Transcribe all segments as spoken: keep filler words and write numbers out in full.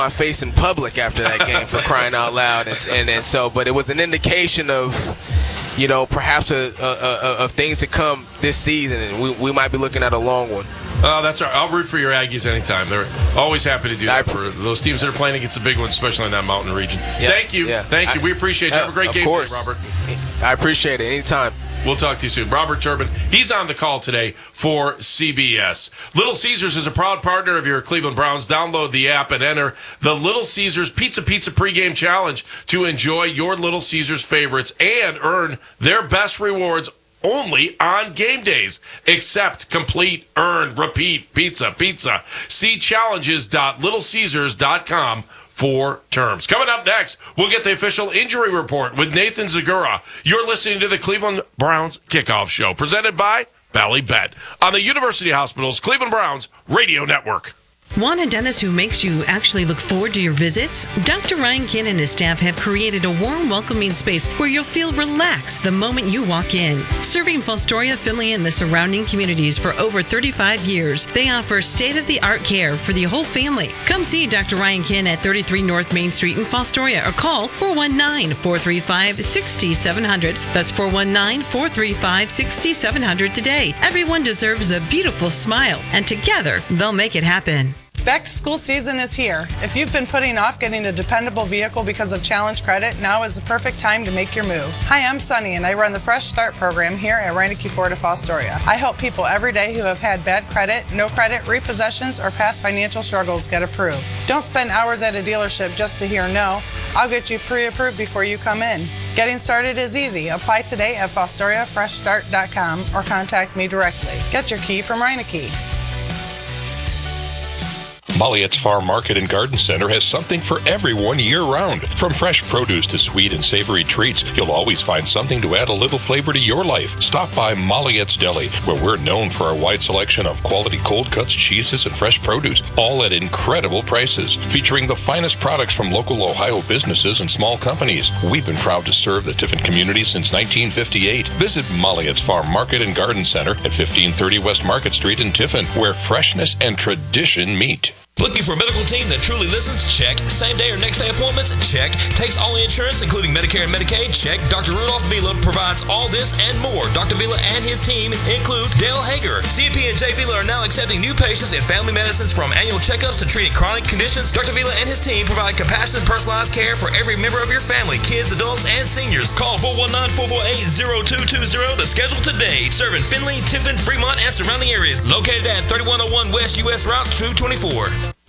my face in public after that game for crying out loud, and, and and so, but it was an indication of, you know, perhaps a, a, a, of things to come this season, and we we might be looking at a long one. Oh, that's all right. I'll root for your Aggies anytime. They're always happy to do that for those teams that are playing against the big ones, especially in that mountain region. Yeah, Thank you. Yeah. Thank you. I, we appreciate you. Have a great game today, Robert. I appreciate it. Anytime. We'll talk to you soon. Robert Turbin, he's on the call today for C B S. Little Caesars is a proud partner of your Cleveland Browns. Download the app and enter the Little Caesars Pizza Pizza pregame challenge to enjoy your Little Caesars favorites and earn their best rewards only on game days. Accept, complete, earn, repeat, pizza, pizza. See challenges dot little caesars dot com for terms. Coming up next, we'll get the official injury report with Nathan Zagura. You're listening to the Cleveland Browns Kickoff Show, presented by Bally Bet on the University Hospital's Cleveland Browns Radio Network. Want a dentist who makes you actually look forward to your visits? Doctor Ryan Kinn and his staff have created a warm, welcoming space where you'll feel relaxed the moment you walk in. Serving Fostoria, Findlay, and the surrounding communities for over thirty-five years, they offer state-of-the-art care for the whole family. Come see Doctor Ryan Kinn at thirty-three North Main Street in Fostoria or call four one nine, four three five, six seven zero zero. That's four one nine, four three five, six seven zero zero today. Everyone deserves a beautiful smile, and together they'll make it happen. Back to school season is here. If you've been putting off getting a dependable vehicle because of Challenge Credit, now is the perfect time to make your move. Hi, I'm Sunny, and I run the Fresh Start program here at Reineke Ford of Fostoria. I help people every day who have had bad credit, no credit, repossessions, or past financial struggles get approved. Don't spend hours at a dealership just to hear no. I'll get you pre-approved before you come in. Getting started is easy. Apply today at fostoria fresh start dot com or contact me directly. Get your key from Reineke. Molliette's Farm Market and Garden Center has something for everyone year-round. From fresh produce to sweet and savory treats, you'll always find something to add a little flavor to your life. Stop by Molliette's Deli, where we're known for our wide selection of quality cold cuts, cheeses, and fresh produce, all at incredible prices. Featuring the finest products from local Ohio businesses and small companies. We've been proud to serve the Tiffin community since nineteen fifty-eight. Visit Molliette's Farm Market and Garden Center at fifteen thirty West Market Street in Tiffin, where freshness and tradition meet. Looking for a medical team that truly listens? Check. Same day or next day appointments? Check. Takes all insurance, including Medicare and Medicaid? Check. Doctor Rudolph Vila provides all this and more. Doctor Vila and his team include Dale Hager. C P and J Vila are now accepting new patients in family medicines, from annual checkups to treating chronic conditions. Doctor Vila and his team provide compassionate, personalized care for every member of your family, kids, adults, and seniors. Call four one nine, four four eight, zero two two zero to schedule today. Serving Findlay, Tiffin, Fremont, and surrounding areas. Located at thirty-one oh one West U S Route two twenty-four.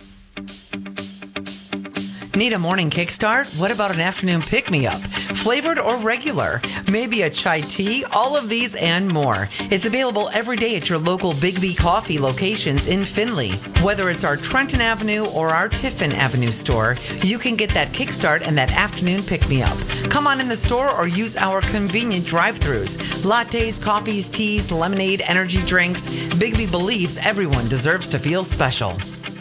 Need a morning kickstart? What about an afternoon pick-me-up? Flavored or regular? Maybe a chai tea? All of these and more. It's available every day at your local Big B Coffee locations in Findlay. Whether it's our Trenton Avenue or our Tiffin Avenue store, you can get that kickstart and that afternoon pick-me-up. Come on in the store or use our convenient drive-thrus. Lattes, coffees, teas, lemonade, energy drinks. Big B believes everyone deserves to feel special.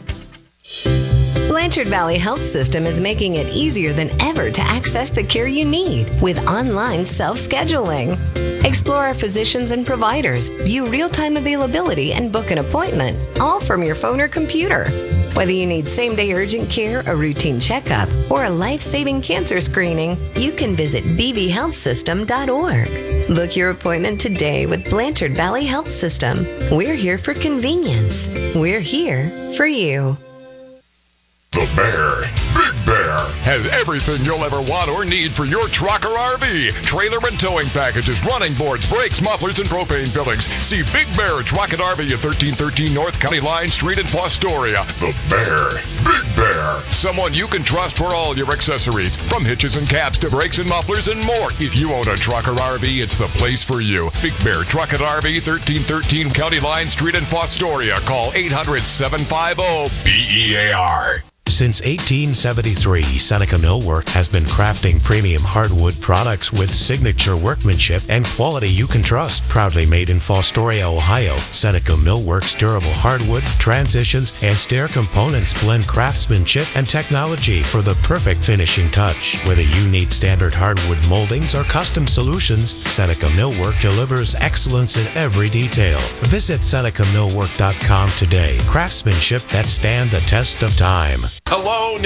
Blanchard Valley Health System is making it easier than ever to access the care you need with online self-scheduling. Explore our physicians and providers, view real-time availability, and book an appointment, all from your phone or computer. Whether you need same-day urgent care, a routine checkup, or a life-saving cancer screening, you can visit b v health system dot org. Book your appointment today with Blanchard Valley Health System. We're here for convenience. We're here for you. The Bear, Big Bear, has everything you'll ever want or need for your truck or R V. Trailer and towing packages, running boards, brakes, mufflers, and propane fillings. See Big Bear Truck and R V at thirteen thirteen North County Line Street in Fostoria. The Bear, Big Bear, someone you can trust for all your accessories, from hitches and caps to brakes and mufflers and more. If you own a truck or R V, it's the place for you. Big Bear Truck and R V, thirteen thirteen County Line Street in Fostoria. Call eight hundred, seven five zero, B E A R. Since eighteen seventy-three, Seneca Millwork has been crafting premium hardwood products with signature workmanship and quality you can trust. Proudly made in Fostoria, Ohio, Seneca Millwork's durable hardwood, transitions, and stair components blend craftsmanship and technology for the perfect finishing touch. Whether you need standard hardwood moldings or custom solutions, Seneca Millwork delivers excellence in every detail. Visit seneca millwork dot com today. Craftsmanship that stand the test of time. Hello,